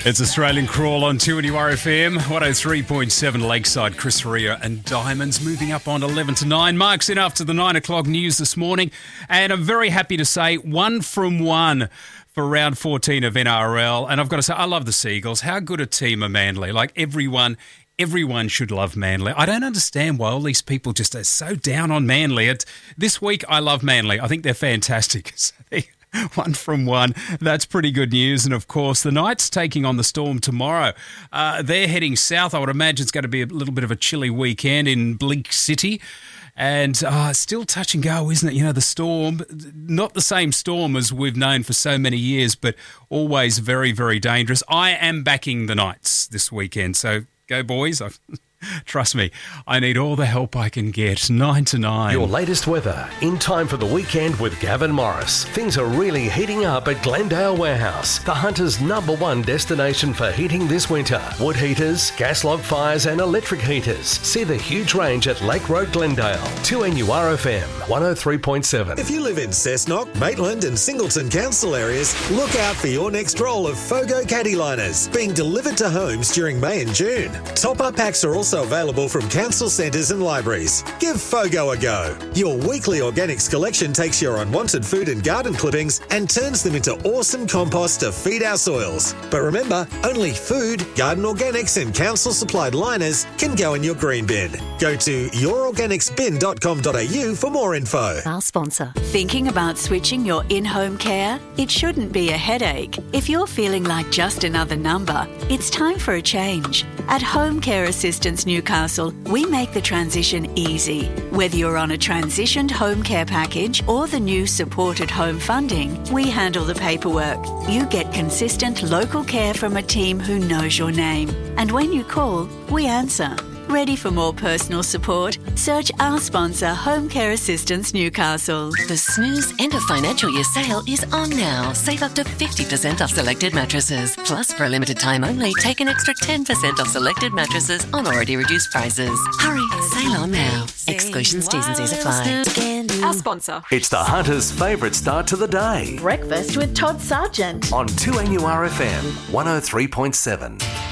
It's Australian Crawl on 2NURFM, 103.7 Lakeside, Chris Ria and Diamonds moving up on 11 to 9. Mark's in after the 9 o'clock news this morning, and I'm very happy to say 1 from 1 for round 14 of NRL. And I've got to say, I love the Seagulls. How good a team are Manly. Like everyone should love Manly. I don't understand why all these people just are so down on Manly. This week, I love Manly. I think they're fantastic. 1 from 1. That's pretty good news. And, of course, the Knights taking on the Storm tomorrow. They're heading south. I would imagine it's going to be a little bit of a chilly weekend in Bleak City. And still touch and go, isn't it? You know, the Storm, not the same Storm as we've known for so many years, but always very, very dangerous. I am backing the Knights this weekend. So go, boys. Trust me, I need all the help I can get. 9 to 9. Your latest weather in time for the weekend with Gavin Morris. Things are really heating up at Glendale Warehouse, the Hunter's #1 destination for heating this winter. Wood heaters, gas log fires and electric heaters. See the huge range at Lake Road, Glendale. 2NURFM 103.7. If you live in Cessnock, Maitland and Singleton council areas, look out for your next roll of Fogo caddy liners being delivered to homes during May and June. Top-up packs are also available from council centres and libraries. Give Fogo a go. Your weekly organics collection takes your unwanted food and garden clippings and turns them into awesome compost to feed our soils. But remember, only food, garden organics and council supplied liners can go in your green bin. Go to yourorganicsbin.com.au for more info. Our sponsor. Thinking about switching your in-home care? It shouldn't be a headache. If you're feeling like just another number, it's time for a change. At Home Care Assistance Newcastle, we make the transition easy. Whether you're on a transitioned home care package or the new supported home funding, we handle the paperwork. You get consistent local care from a team who knows your name. And when you call, we answer. Ready for more personal support? Search our sponsor, Home Care Assistance Newcastle. The Snooze End of Financial Year sale is on now. Save up to 50% off selected mattresses. Plus, for a limited time only, take an extra 10% off selected mattresses on already reduced prices. Hurry, sale on now. Exclusions, T's and C's apply. Our sponsor. It's the Hunter's favourite start to the day Breakfast with Todd Sargent on 2NURFM 103.7.